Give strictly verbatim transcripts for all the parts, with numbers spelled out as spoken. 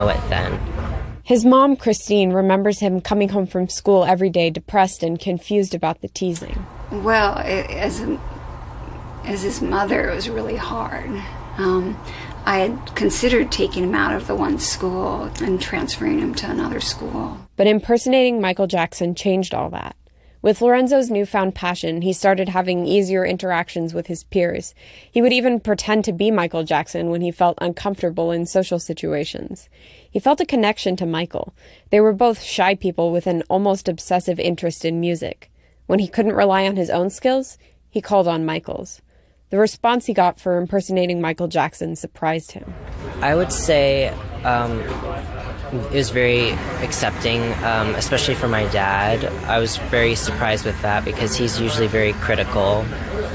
it then. His mom, Christine, remembers him coming home from school every day depressed and confused about the teasing. Well, as, a, as his mother, it was really hard. Um, I had considered taking him out of the one school and transferring him to another school. But impersonating Michael Jackson changed all that. With Lorenzo's newfound passion, he started having easier interactions with his peers. He would even pretend to be Michael Jackson when he felt uncomfortable in social situations. He felt a connection to Michael. They were both shy people with an almost obsessive interest in music. When he couldn't rely on his own skills, he called on Michael's. The response he got for impersonating Michael Jackson surprised him. I would say um, it was very accepting, um, especially for my dad. I was very surprised with that because he's usually very critical.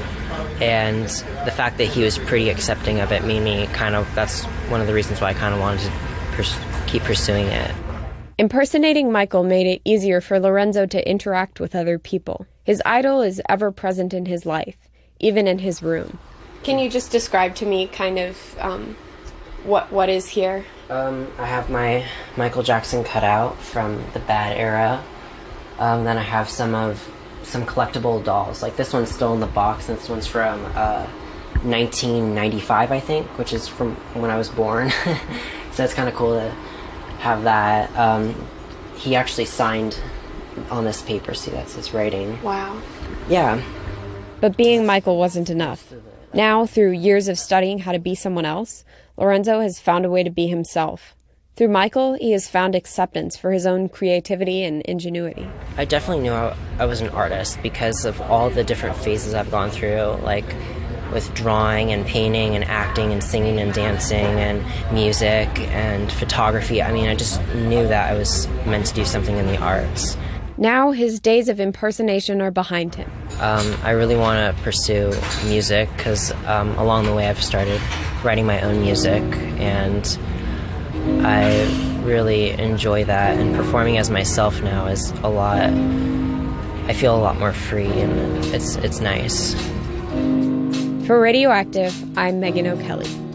And the fact that he was pretty accepting of it made me kind of, that's one of the reasons why I kind of wanted to pers- keep pursuing it. Impersonating Michael made it easier for Lorenzo to interact with other people. His idol is ever present in his life, even in his room. Can you just describe to me kind of um, what what is here? Um, I have my Michael Jackson cutout from the Bad era. Um, then I have some of some collectible dolls. Like this one's still in the box, and this one's from uh, nineteen ninety-five, I think, which is from when I was born. So it's kind of cool to have that. Um, he actually signed on this paper. See, that's his writing. Wow. Yeah. But being Michael wasn't enough. Now, through years of studying how to be someone else, Lorenzo has found a way to be himself. Through Michael, he has found acceptance for his own creativity and ingenuity. I definitely knew I, I was an artist because of all the different phases I've gone through, like with drawing and painting and acting and singing and dancing and music and photography. I mean, I just knew that I was meant to do something in the arts. Now his days of impersonation are behind him. Um, I really want to pursue music because um, along the way I've started writing my own music, and I really enjoy that. And performing as myself now is a lot. I feel a lot more free, and it's it's nice. For Radioactive, I'm Megan O'Kelly.